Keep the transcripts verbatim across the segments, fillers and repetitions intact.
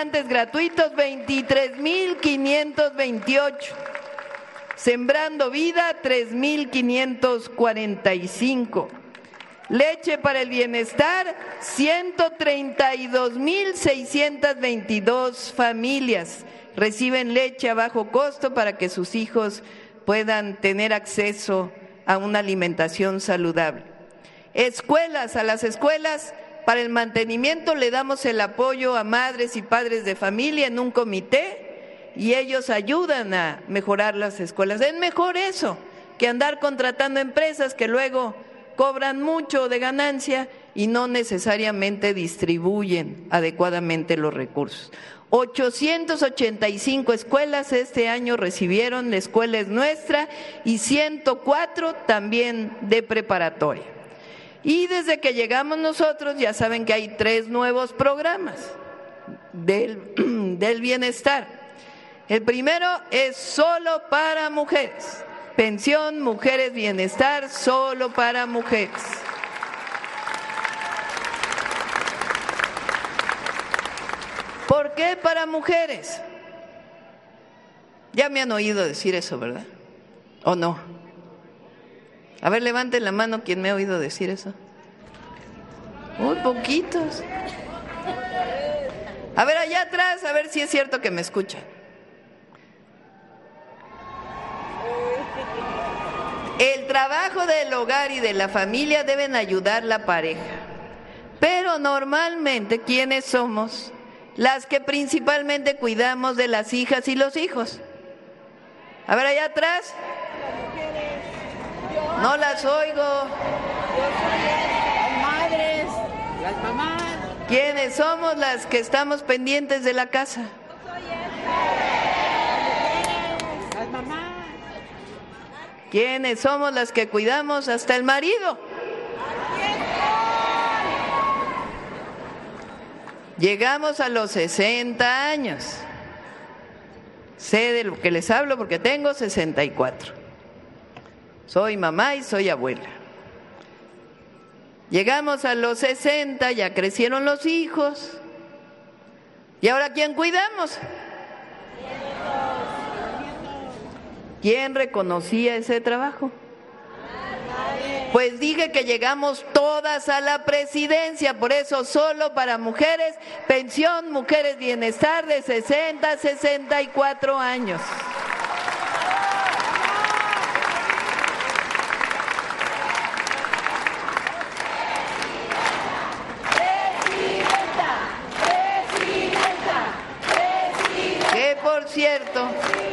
fertilizantes gratuitos veintitrés mil quinientos veintiocho. Sembrando Vida tres mil quinientos cuarenta y cinco. Leche para el Bienestar ciento treinta y dos mil seiscientos veintidós familias reciben leche a bajo costo para que sus hijos puedan tener acceso a una alimentación saludable. Escuelas, a las escuelas para el mantenimiento le damos el apoyo a madres y padres de familia en un comité y ellos ayudan a mejorar las escuelas. Es mejor eso que andar contratando empresas que luego cobran mucho de ganancia y no necesariamente distribuyen adecuadamente los recursos. ochocientas ochenta y cinco escuelas este año recibieron, la escuela es nuestra, y ciento cuatro también de preparatoria. Y desde que llegamos nosotros ya saben que hay tres nuevos programas del, del bienestar. El primero es solo para mujeres. Pensión, Mujeres, Bienestar, solo para mujeres. ¿Por qué para mujeres? Ya me han oído decir eso, ¿verdad? ¿O no? A ver, levanten la mano quien me ha oído decir eso. Muy poquitos. A ver, allá atrás, a ver si es cierto que me escuchan. El trabajo del hogar y de la familia deben ayudar la pareja, pero normalmente, ¿quiénes somos? Las que principalmente cuidamos de las hijas y los hijos. A ver, allá atrás. No las oigo. Las madres, las mamás. ¿Quiénes somos las que estamos pendientes de la casa? Las mamás. ¿Quiénes somos las que cuidamos hasta el marido? Llegamos a los sesenta años. Sé de lo que les hablo porque tengo sesenta y cuatro. Soy mamá y soy abuela. Llegamos a los sesenta, ya crecieron los hijos. ¿Y ahora quién cuidamos? ¿Quién reconocía ese trabajo? Pues dije que llegamos todas a la presidencia, por eso solo para mujeres, pensión, Mujeres, Bienestar de sesenta a sesenta y cuatro años. Presidenta, presidenta, presidenta. Que por cierto,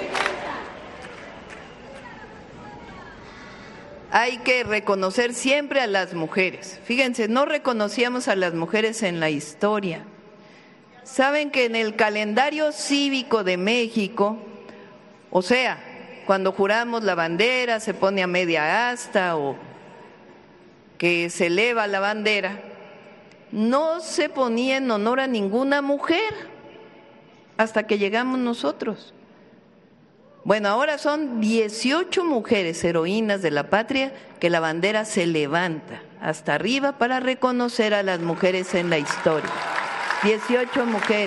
hay que reconocer siempre a las mujeres. Fíjense, no reconocíamos a las mujeres en la historia. Saben que en el calendario cívico de México, o sea, cuando juramos la bandera, se pone a media asta o que se eleva la bandera, no se ponía en honor a ninguna mujer hasta que llegamos nosotros. Bueno, ahora son dieciocho mujeres heroínas de la patria que la bandera se levanta hasta arriba para reconocer a las mujeres en la historia. dieciocho mujeres.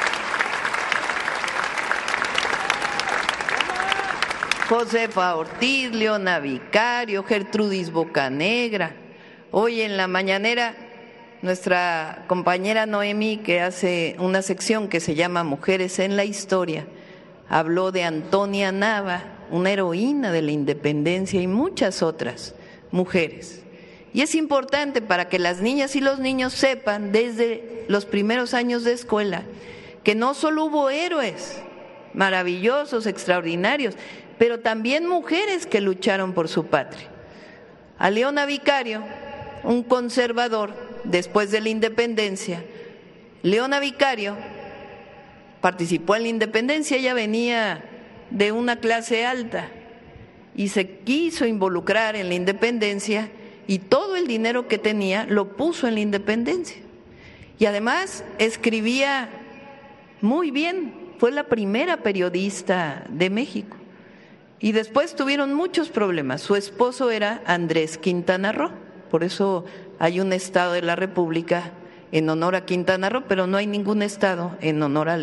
Josefa Ortiz, Leona Vicario, Gertrudis Bocanegra. Hoy en la mañanera, nuestra compañera Noemí, que hace una sección que se llama Mujeres en la Historia, habló de Antonia Nava, una heroína de la independencia, y muchas otras mujeres. Y es importante para que las niñas y los niños sepan desde los primeros años de escuela que no solo hubo héroes maravillosos, extraordinarios, pero también mujeres que lucharon por su patria. A Leona Vicario, un conservador después de la independencia, Leona Vicario participó en la independencia, ella venía de una clase alta y se quiso involucrar en la independencia y todo el dinero que tenía lo puso en la independencia. Y además escribía muy bien, fue la primera periodista de México. Y después tuvieron muchos problemas. Su esposo era Andrés Quintana Roo, por eso hay un estado de la República en honor a Quintana Roo, pero no hay ningún estado en honor a